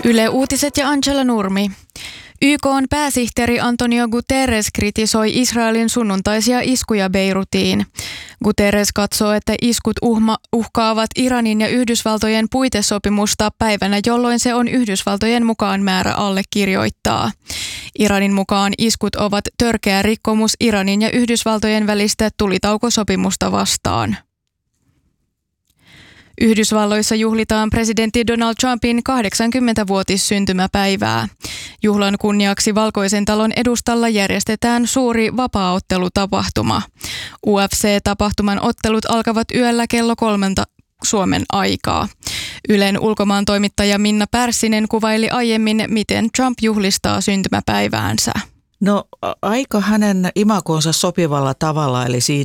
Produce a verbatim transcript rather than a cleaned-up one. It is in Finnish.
Yle Uutiset ja Angela Nurmi. Y K:n pääsihteeri Antonio Guterres kritisoi Israelin sunnuntaisia iskuja Beirutiin. Guterres katsoo, että iskut uhma, uhkaavat Iranin ja Yhdysvaltojen puitesopimusta päivänä, jolloin se on Yhdysvaltojen mukaan määrä allekirjoittaa. Iranin mukaan iskut ovat törkeä rikkomus Iranin ja Yhdysvaltojen välistä tulitaukosopimusta vastaan. Yhdysvalloissa juhlitaan presidentti Donald Trumpin kahdeksankymmenvuotissyntymäpäivää. Juhlan kunniaksi Valkoisen talon edustalla järjestetään suuri vapaaottelutapahtuma. U F C-tapahtuman ottelut alkavat yöllä kello kolmelta Suomen aikaa. Ylen ulkomaantoimittaja Minna Pärssinen kuvaili aiemmin, miten Trump juhlistaa syntymäpäiväänsä. No aika hänen imakonsa sopivalla tavalla, eli siinä